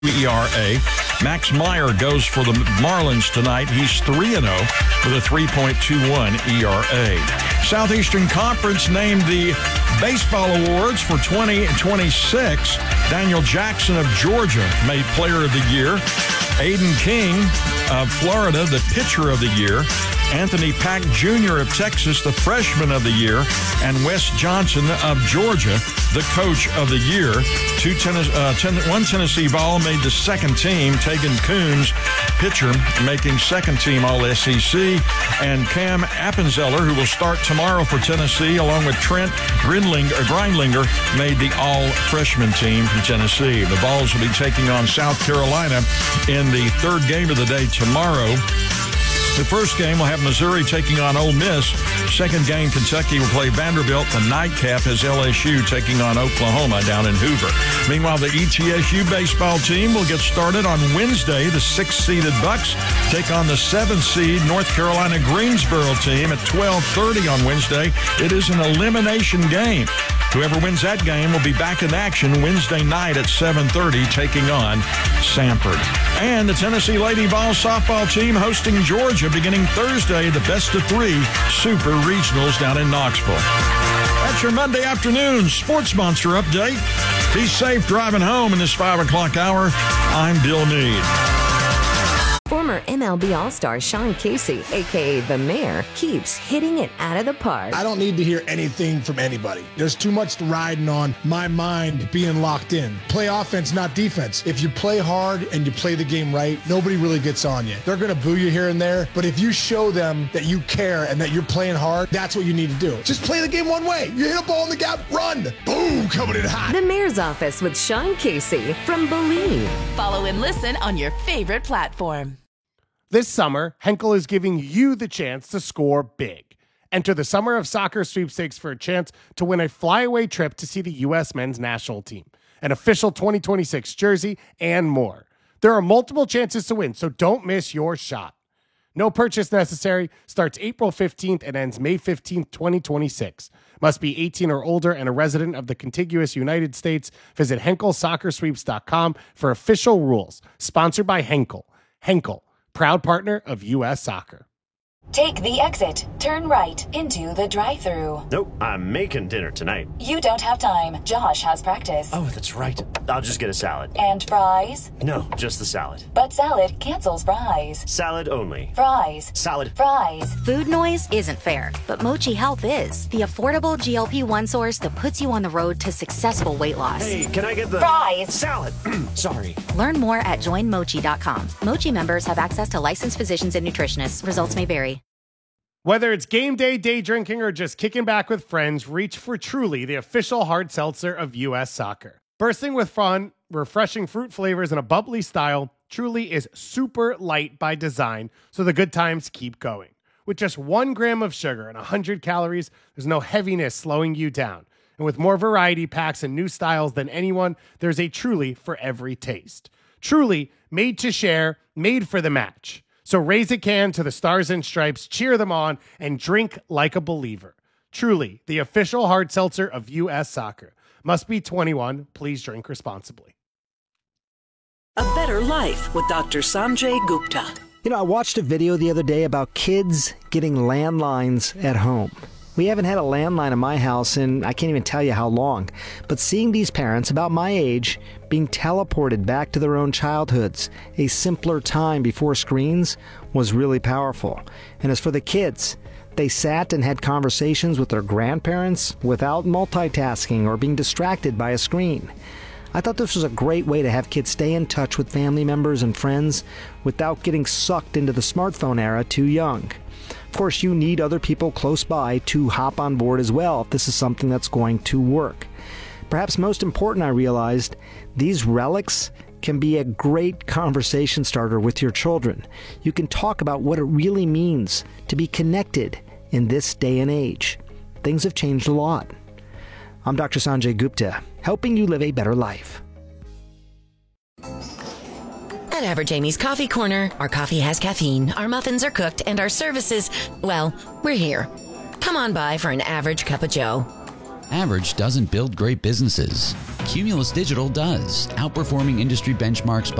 ERA. Max Meyer goes for the Marlins tonight. He's 3-0 with a 3.21 ERA. Southeastern Conference named the baseball awards for 2026. Daniel Jackson of Georgia made Player of the Year. Aiden King of Florida, the Pitcher of the Year. Anthony Pack Jr. of Texas, the Freshman of the Year. And Wes Johnson of Georgia, the Coach of the Year. One Tennessee Vol made the second team. Tegan Coons, pitcher, making second team All-SEC. And Cam Appenzeller, who will start tomorrow for Tennessee, along with Trent Grindlinger, made the all-freshman team from Tennessee. The Vols will be taking on South Carolina in the third game of the day tomorrow. The first game will have Missouri taking on Ole Miss. Second game, Kentucky will play Vanderbilt. The nightcap is LSU taking on Oklahoma down in Hoover. Meanwhile, the ETSU baseball team will get started on Wednesday. The 6th-seeded Bucks take on the 7th-seed North Carolina Greensboro team at 12:30 on Wednesday. It is an elimination game. Whoever wins that game will be back in action Wednesday night at 7:30, taking on Samford. And the Tennessee Lady Vols softball team hosting Georgia beginning Thursday, the best-of-3 Super Regionals down in Knoxville. That's your Monday afternoon Sports Monster update. Be safe driving home in this 5 o'clock hour. I'm Bill Meade. Former MLB All-Star Sean Casey, a.k.a. The Mayor, keeps hitting it out of the park. I don't need to hear anything from anybody. There's too much riding on my mind being locked in. Play offense, not defense. If you play hard and you play the game right, nobody really gets on you. They're going to boo you here and there, but if you show them that you care and that you're playing hard, that's what you need to do. Just play the game one way. You hit a ball in the gap, run. Boom, coming in hot. The Mayor's Office with Sean Casey from Believe. Follow and listen on your favorite platform. This summer, Henkel is giving you the chance to score big. Enter the Summer of Soccer sweepstakes for a chance to win a flyaway trip to see the U.S. men's national team, an official 2026 jersey, and more. There are multiple chances to win, so don't miss your shot. No purchase necessary, starts April 15th and ends May 15th, 2026. Must be 18 or older and a resident of the contiguous United States. Visit HenkelSoccerSweeps.com for official rules. Sponsored by Henkel. Henkel, proud partner of U.S. Soccer. Take the exit. Turn right into the drive-thru. Nope, I'm making dinner tonight. You don't have time. Josh has practice. Oh, that's right. I'll just get a salad. And fries? No, just the salad. But salad cancels fries. Salad only. Fries. Salad. Fries. Food noise isn't fair, but Mochi Health is. The affordable GLP-1 source that puts you on the road to successful weight loss. Hey, can I get the fries? Salad. Sorry. Learn more at joinmochi.com. Mochi members have access to licensed physicians and nutritionists. Results may vary. Whether it's game day, day drinking, or just kicking back with friends, reach for Truly, the official hard seltzer of U.S. Soccer. Bursting with fun, refreshing fruit flavors, and a bubbly style, Truly is super light by design, so the good times keep going. With just 1 gram of sugar and 100 calories, there's no heaviness slowing you down. And with more variety packs and new styles than anyone, there's a Truly for every taste. Truly, made to share, made for the match. So raise a can to the Stars and Stripes, cheer them on, and drink like a believer. Truly, the official hard seltzer of U.S. Soccer. Must be 21. Please drink responsibly. A Better Life with Dr. Sanjay Gupta. You know, I watched a video the other day about kids getting landlines at home. We haven't had a landline in my house in I can't even tell you how long. But seeing these parents about my age being teleported back to their own childhoods, a simpler time before screens, was really powerful. And as for the kids, they sat and had conversations with their grandparents without multitasking or being distracted by a screen. I thought this was a great way to have kids stay in touch with family members and friends without getting sucked into the smartphone era too young. Of course, you need other people close by to hop on board as well if this is something that's going to work. Perhaps most important, I realized, these relics can be a great conversation starter with your children. You can talk about what it really means to be connected in this day and age. Things have changed a lot. I'm Dr. Sanjay Gupta, helping you live a better life. At Average Amy's Coffee Corner, our coffee has caffeine, our muffins are cooked, and our services, well, we're here. Come on by for an average cup of joe. Average doesn't build great businesses. Cumulus Digital does, outperforming industry benchmarks